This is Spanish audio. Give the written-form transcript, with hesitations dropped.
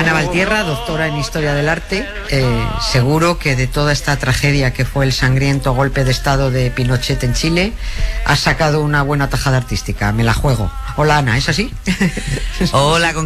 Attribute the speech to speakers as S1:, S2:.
S1: Ana Valtierra, doctora en Historia del Arte. Seguro que de toda esta tragedia que fue el sangriento golpe de Estado de Pinochet en Chile, has sacado una buena tajada artística. Me la juego. Hola, Ana, ¿es así?
S2: Hola,